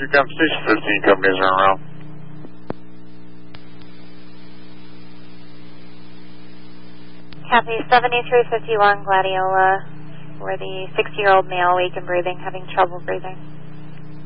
Recon Station 15 companies are around. Copy 7351 Gladiola for the 60-year-old male, weak and breathing, having trouble breathing.